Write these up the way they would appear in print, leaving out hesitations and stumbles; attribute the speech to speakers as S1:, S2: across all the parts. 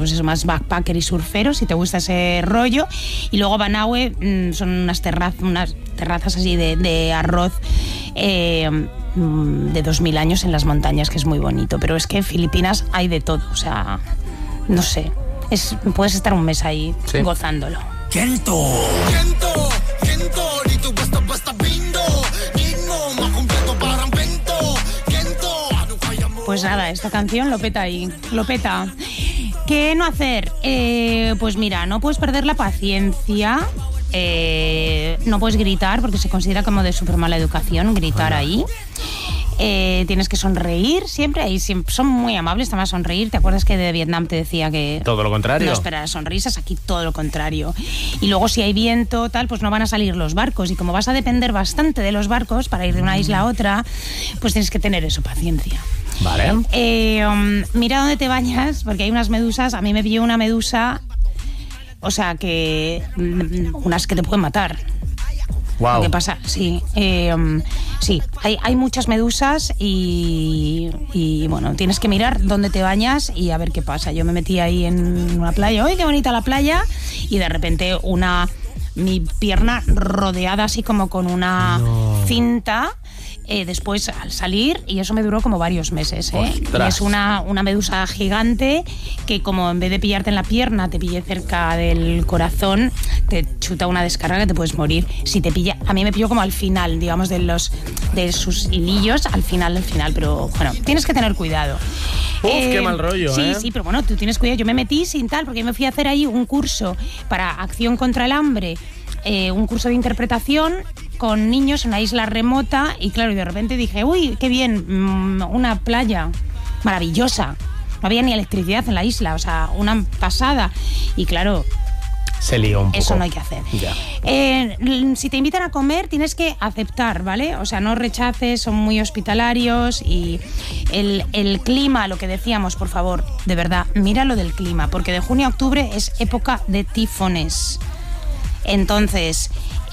S1: pues eso, más backpacker y surfero, si te gusta ese rollo. Y luego Banaue son unas terrazas así de arroz de 2000 años en las montañas, que es muy bonito. Pero es que en Filipinas hay de todo, o sea, no sé, puedes estar un mes ahí gozándolo. Pues nada, esta canción lo peta ahí, lo peta. ¿Qué no hacer? Pues mira, no puedes perder la paciencia, no puedes gritar porque se considera como de súper mala educación gritar ahí. Tienes que sonreír siempre, y siempre son muy amables, te vas a sonreír. ¿Te acuerdas que de Vietnam te decía que
S2: todo lo contrario?
S1: No esperar sonrisas, aquí todo lo contrario. Y luego si hay viento, tal, pues no van a salir los barcos. Y como vas a depender bastante de los barcos para ir de una isla a otra, pues tienes que tener eso, paciencia.
S2: Vale.
S1: Mira dónde te bañas, porque hay unas medusas. A mí me pilló una medusa, o sea, que unas que te pueden matar.
S2: Wow.
S1: ¿Qué pasa? Sí, sí, hay muchas medusas y bueno, tienes que mirar dónde te bañas y a ver qué pasa. Yo me metí ahí en una playa, ¡ay, qué bonita la playa! Y de repente mi pierna rodeada así como con una cinta. Después al salir, y eso me duró como varios meses, y es una medusa gigante que, como en vez de pillarte en la pierna te pille cerca del corazón, te chuta una descarga que te puedes morir. Si te pilla, a mí me pilló como al final, digamos, de sus hilillos, al final, pero bueno, tienes que tener cuidado.
S2: Qué mal rollo,
S1: Sí, pero bueno, tú tienes cuidado. Yo me metí sin tal, porque yo me fui a hacer ahí un curso para acción contra el hambre, un curso de interpretación con niños en una isla remota, y claro, y de repente dije, uy, qué bien, una playa maravillosa. No había ni electricidad en la isla, o sea, una pasada. Y claro,
S2: se lió un poco.
S1: Eso no hay que hacer.
S2: Ya.
S1: Si te invitan a comer, tienes que aceptar, ¿vale? O sea, no rechaces, son muy hospitalarios. Y el clima, lo que decíamos, por favor, de verdad, mira lo del clima, porque de junio a octubre es época de tifones. Entonces,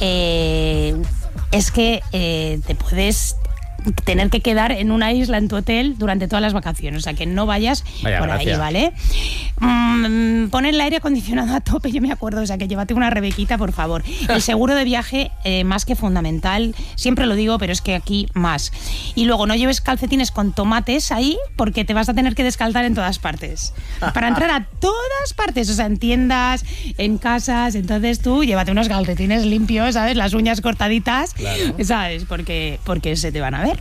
S1: es que te puedes tener que quedar en una isla en tu hotel durante todas las vacaciones, o sea que no vayas por ahí, ¿vale? Pon el aire acondicionado a tope, yo me acuerdo, o sea que llévate una rebequita, por favor. El seguro de viaje, más que fundamental, siempre lo digo, pero es que aquí más. Y luego no lleves calcetines con tomates ahí, porque te vas a tener que descalzar en todas partes, para entrar a todas partes, o sea, en tiendas, en casas. Entonces tú llévate unos calcetines limpios, ¿sabes? Las uñas cortaditas, claro, ¿sabes? Porque se te van a ver.